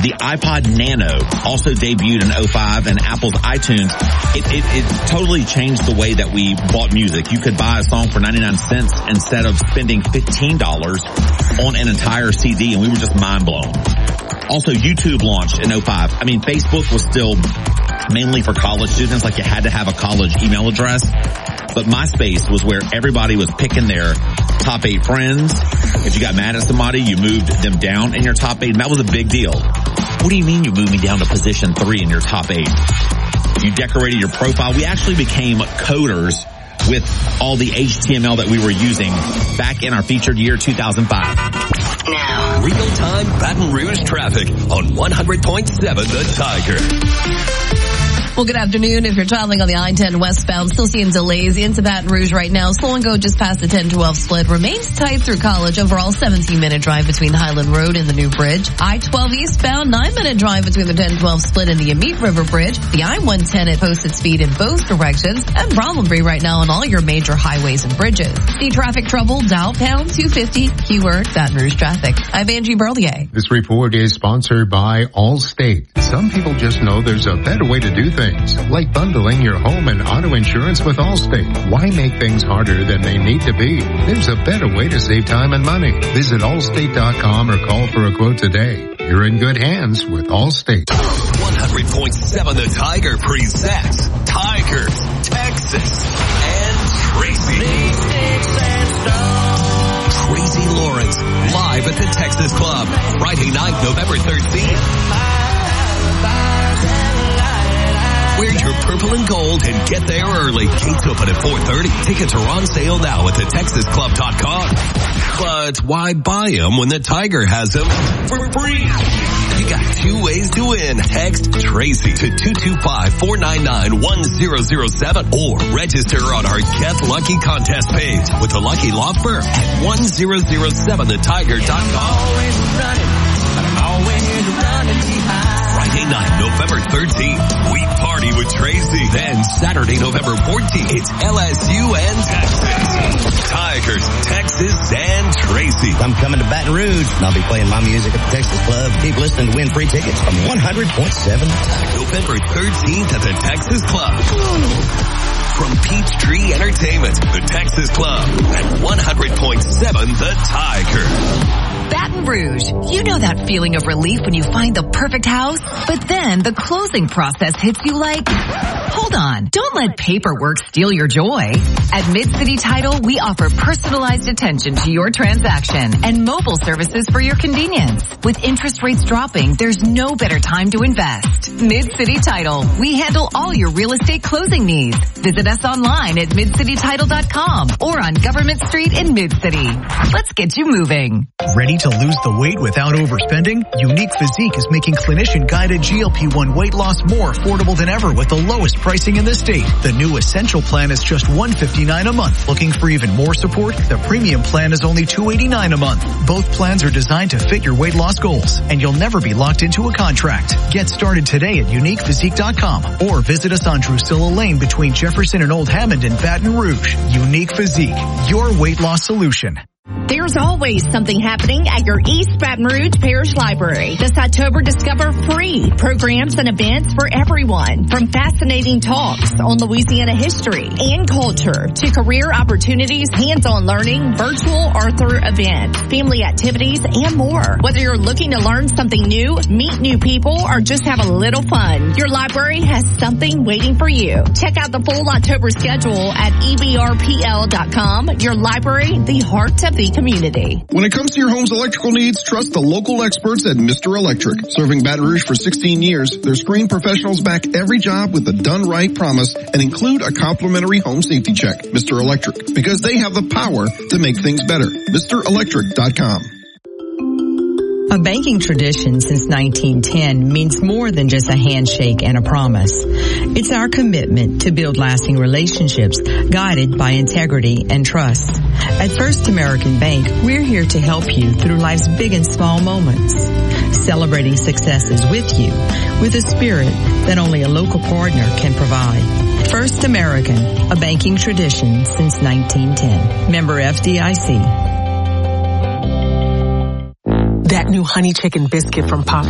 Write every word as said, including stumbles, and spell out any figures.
The iPod Nano also debuted in oh five, and Apple's iTunes, it, it, it totally changed the way that we bought music. You could buy a song for ninety-nine cents instead of spending fifteen dollars on an entire C D, and we were just mind blown. Also, YouTube launched in oh five. I mean, Facebook was still mainly for college students, like you had to have a college email address. But MySpace was where everybody was picking their top eight friends. If you got mad at somebody, you moved them down in your top eight, and that was a big deal. What do you mean you moved me down to position three in your top eight? You decorated your profile. We actually became coders with all the H T M L that we were using back in our featured year, two thousand five. Now, real-time Baton Rouge traffic on one hundred point seven The Tiger. Well, good afternoon. If you're traveling on the I ten westbound, still seeing delays into Baton Rouge right now. Slow and go just past the ten twelve split. Remains tight through College. Overall, seventeen minute drive between Highland Road and the New Bridge. I twelve eastbound, nine minute drive between the ten twelve split and the Amite River Bridge. The I one ten at posted speed in both directions. And problem-free right now on all your major highways and bridges. See traffic trouble, dial pound two fifty, keyword Baton Rouge traffic. I'm Angie Berlier. This report is sponsored by Allstate. Some people just know there's a better way to do things. Like bundling your home and auto insurance with Allstate. Why make things harder than they need to be? There's a better way to save time and money. Visit allstate dot com or call for a quote today. You're in good hands with Allstate. one hundred point seven The Tiger presents Tiger, Texas, and Tracy. Tracy Lawrence, live at the Texas Club, Friday night, November thirteenth. Wear your purple and gold and get there early. Gates open at four thirty. Tickets are on sale now at the texas club dot com. But why buy them when the Tiger has them for free? You got two ways to win. Text Tracy to two two five, four nine nine, one zero zero seven or register on our Get Lucky contest page with the Lucky Law Firm at one zero zero seven the tiger dot com. Always running, I'm always running behind. Friday night, November thirteenth, we party with Tracy. Then Saturday, November fourteenth, it's L S U and Texas. Tigers, Texas, and Tracy. I'm coming to Baton Rouge, and I'll be playing my music at the Texas Club. Keep listening to win free tickets from one hundred point seven. November thirteenth at the Texas Club. From Peachtree Entertainment, the Texas Club, at one hundred point seven The Tiger. Baton Rouge. You know that feeling of relief when you find the perfect house? But then the closing process hits you like, hold on, don't let paperwork steal your joy. At Mid-City Title, we offer personalized attention to your transaction and mobile services for your convenience. With interest rates dropping, there's no better time to invest. Mid-City Title. We handle all your real estate closing needs. Visit us online at mid city title dot com or on Government Street in Mid-City. Let's get you moving. Ready to lose the weight without overspending? Unique Physique is making clinician-guided G L P one weight loss more affordable than ever with the lowest pricing in the state. The new Essential Plan is just one hundred fifty-nine dollars a month. Looking for even more support? The Premium Plan is only two hundred eighty-nine dollars a month. Both plans are designed to fit your weight loss goals, and you'll never be locked into a contract. Get started today at unique physique dot com or visit us on Drusilla Lane between Jefferson and Old Hammond in Baton Rouge. Unique Physique, your weight loss solution. There's always something happening at your East Baton Rouge Parish Library. This October, discover free programs and events for everyone, from fascinating talks on Louisiana history and culture to career opportunities, hands-on learning, virtual Arthur events, family activities, and more. Whether you're looking to learn something new, meet new people, or just have a little fun, your library has something waiting for you. Check out the full October schedule at e b r p l dot com. Your library, the heart of the community. When it comes to your home's electrical needs, trust the local experts at Mister Electric. Serving Baton Rouge for sixteen years, their screened professionals back every job with a done right promise and include a complimentary home safety check. Mister Electric, because they have the power to make things better. Mister Electric dot com. A banking tradition since nineteen ten means more than just a handshake and a promise. It's our commitment to build lasting relationships guided by integrity and trust. At First American Bank, we're here to help you through life's big and small moments, celebrating successes with you with a spirit that only a local partner can provide. First American, a banking tradition since nineteen ten. Member F D I C. That new honey chicken biscuit from Pop